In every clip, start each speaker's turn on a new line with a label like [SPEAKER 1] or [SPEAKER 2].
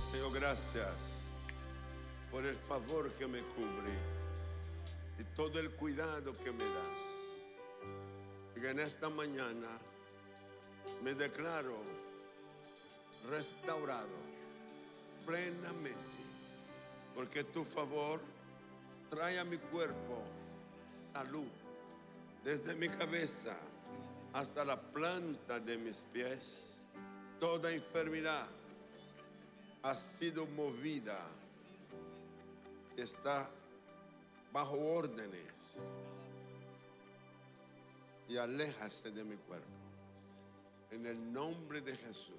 [SPEAKER 1] Señor, gracias por el favor que me cubre y todo el cuidado que me das. Y en esta mañana me declaro restaurado plenamente, porque tu favor trae a mi cuerpo salud, desde mi cabeza hasta la planta de mis pies. Toda enfermedad ha sido movida, está bajo órdenes y aléjase de mi cuerpo. En el nombre de Jesús,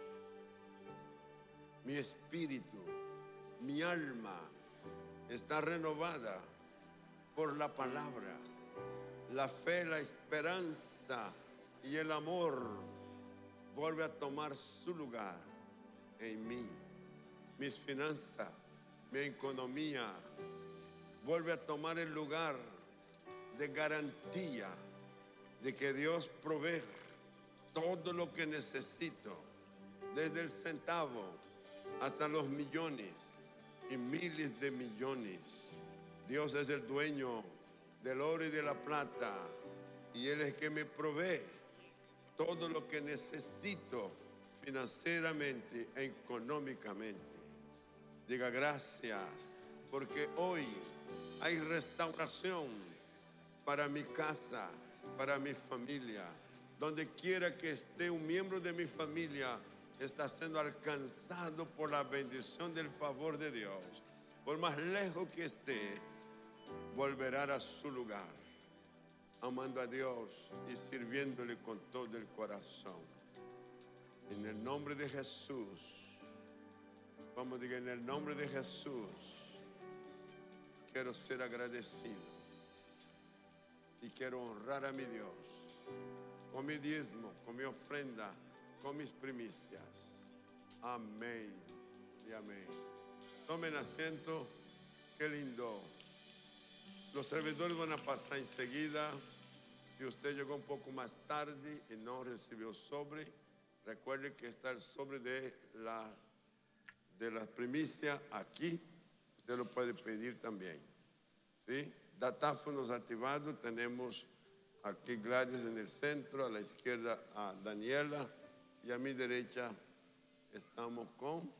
[SPEAKER 1] mi espíritu, mi alma está renovada por la palabra. La fe, la esperanza y el amor vuelve a tomar su lugar en mí. Mis finanzas, mi economía vuelve a tomar el lugar de garantía de que Dios provee todo lo que necesito, desde el centavo hasta los millones y miles de millones. Dios es el dueño del oro y de la plata, y Él es que me provee todo lo que necesito financieramente e económicamente. Diga gracias, porque hoy hay restauración para mi casa, para mi familia. Donde quiera que esté un miembro de mi familia, está siendo alcanzado por la bendición del favor de Dios. Por más lejos que esté, volverá a su lugar, amando a Dios y sirviéndole con todo el corazón. En el nombre de Jesús, vamos a decir, en el nombre de Jesús, quiero ser agradecido y quiero honrar a mi Dios con mi diezmo, con mi ofrenda, con mis primicias. Amén y amén. Tomen asiento, qué lindo. Los servidores van a pasar enseguida. Si usted llegó un poco más tarde y no recibió sobre, recuerde que está el sobre de la primicia aquí. Usted lo puede pedir también, ¿sí? Datáfonos activados. Tenemos aquí Gladys en el centro, a la izquierda a Daniela y a mi derecha estamos con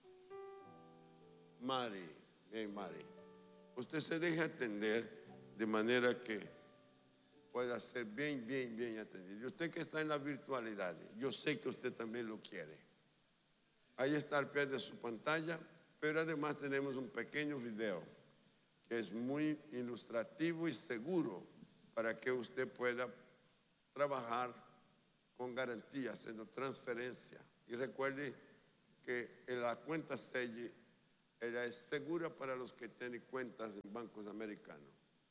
[SPEAKER 1] Mari. Bien, Mari. Usted se deja atender de manera que pueda ser bien atendido. Y usted que está en la virtualidad, yo sé que usted también lo quiere. Ahí está al pie de su pantalla, pero además tenemos un pequeño video que es muy ilustrativo y seguro para que usted pueda trabajar con garantía, haciendo transferencia. Y recuerde que en la cuenta Selle, ella es segura para los que tienen cuentas en bancos americanos.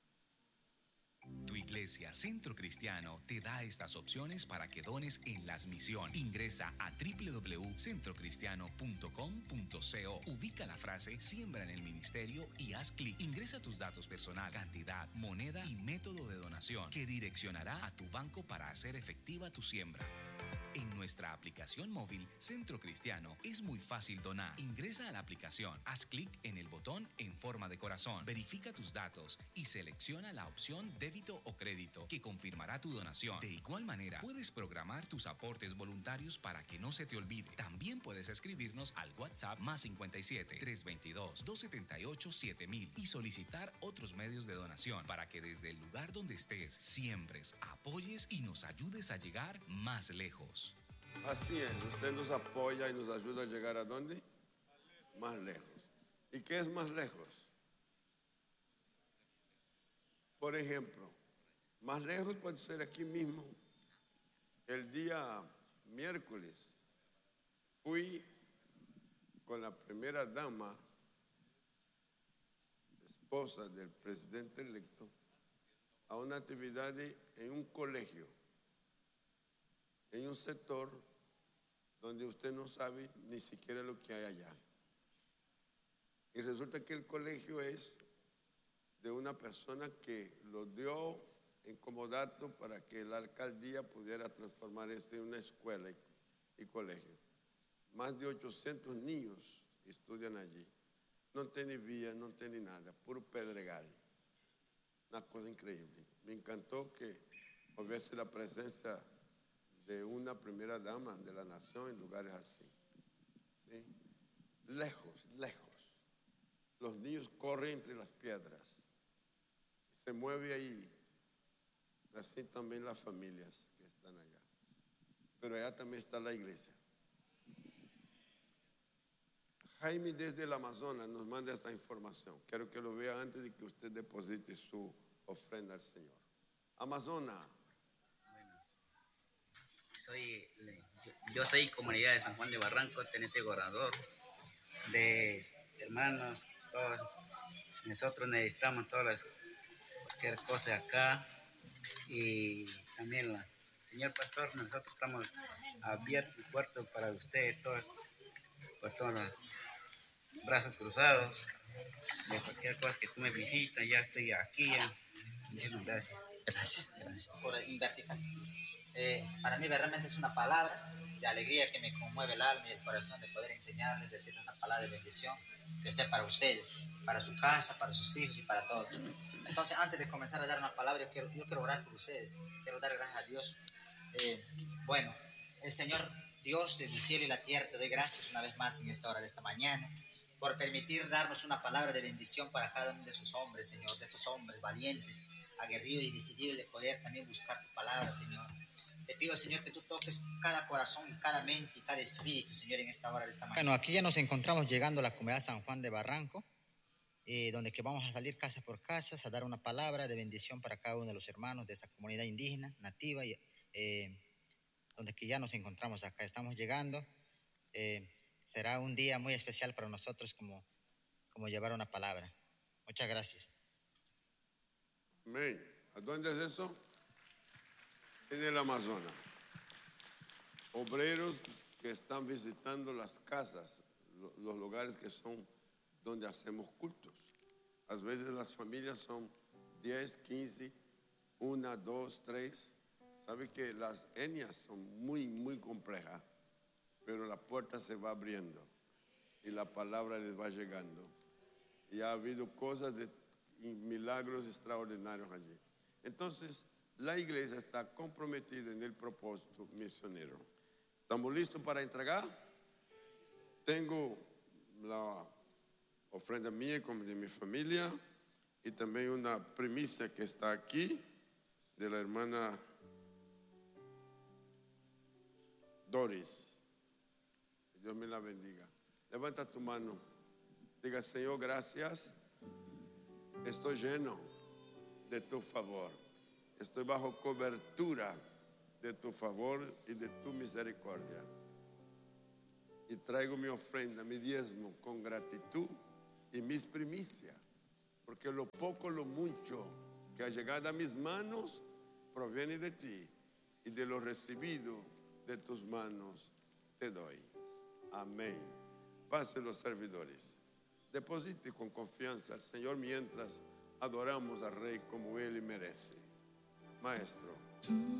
[SPEAKER 2] Tu iglesia Centro Cristiano te da estas opciones para que dones en las misiones. Ingresa a www.centrocristiano.com.co. Ubica la frase Siembra en el ministerio y haz clic. Ingresa tus datos personal, cantidad, moneda y método de donación que direccionará a tu banco para hacer efectiva tu siembra. En nuestra aplicación móvil Centro Cristiano es muy fácil donar. Ingresa a la aplicación, haz clic en el botón en forma de corazón, verifica tus datos y selecciona la opción débito o crédito que confirmará tu donación. De igual manera, puedes programar tus aportes voluntarios para que no se te olvide. También puedes escribirnos al WhatsApp +57 322 278 7000 y solicitar otros medios de donación para que desde el lugar donde estés siembres, apoyes y nos ayudes a llegar más lejos.
[SPEAKER 1] Así es, usted nos apoya y nos ayuda a llegar ¿a dónde? Más lejos. ¿Y qué es más lejos? Por ejemplo, más lejos puede ser aquí mismo. El día miércoles fui con la primera dama, esposa del presidente electo, a una actividad en un colegio, en un sector donde usted no sabe ni siquiera lo que hay allá. Y resulta que el colegio es de una persona que lo dio en comodato para que la alcaldía pudiera transformar esto en una escuela y colegio. Más de 800 niños estudian allí. No tiene vía, no tiene nada, puro pedregal. Una cosa increíble. Me encantó que hubiese la presencia de una primera dama de la nación en lugares así. ¿Sí? Lejos, lejos. Los niños corren entre las piedras. Se mueve ahí. Así también las familias que están allá. Pero allá también está la iglesia. Jaime desde el Amazonas nos manda esta información. Quiero que lo vea antes de que usted deposite su ofrenda al Señor. Amazonas.
[SPEAKER 3] Yo soy comunidad de San Juan de Barranco, teniente gobernador, de hermanos, todos. Nosotros necesitamos cualquier cosa acá, y también señor pastor, nosotros estamos abiertos y puertos para ustedes, por todos los brazos cruzados, de cualquier cosa que tú me visitas, ya estoy aquí, ya. Muchísimas gracias.
[SPEAKER 4] Gracias por invertir. Para mí realmente es una palabra de alegría que me conmueve el alma y el corazón de poder enseñarles, decirles una palabra de bendición que sea para ustedes, para su casa, para sus hijos y para todos. Entonces, antes de comenzar a dar una palabra, yo quiero orar por ustedes, quiero dar gracias a Dios. Bueno, el Señor Dios del cielo y la tierra, te doy gracias una vez más en esta hora de esta mañana por permitir darnos una palabra de bendición para cada uno de sus hombres, Señor, de estos hombres valientes, aguerridos y decididos de poder también buscar tu palabra, Señor. Te pido, Señor, que tú toques cada corazón y cada mente y cada espíritu, Señor, en esta hora de esta mañana. Bueno, aquí ya nos encontramos llegando a la comunidad San Juan de Barranco, donde que vamos a salir casa por casa a dar una palabra de bendición para cada uno de los hermanos de esa comunidad indígena, nativa, y, donde que ya nos encontramos acá. Estamos llegando. Será un día muy especial para nosotros como llevar una palabra. Muchas gracias.
[SPEAKER 1] Amén. ¿A dónde es eso? En el Amazonas. Obreros que están visitando las casas, los lugares que son donde hacemos cultos. A veces las familias son 10, 15, 1, 2, 3. Sabe que las etnias son muy, muy complejas, pero la puerta se va abriendo y la palabra les va llegando. Y ha habido cosas y milagros extraordinarios allí. Entonces, la iglesia está comprometida en el propósito misionero. ¿Estamos listos para entregar? Tengo la ofrenda mía como de mi familia y también una primicia que está aquí de la hermana Doris. Dios me la bendiga. Levanta tu mano. Diga, Señor, gracias. Estoy lleno de tu favor. Estoy bajo cobertura de tu favor y de tu misericordia. Y traigo mi ofrenda, mi diezmo con gratitud y mis primicias. Porque lo poco, lo mucho que ha llegado a mis manos proviene de ti. Y de lo recibido de tus manos te doy. Amén. Pasen los servidores. Deposite con confianza al Señor mientras adoramos al Rey como Él merece. Maestro.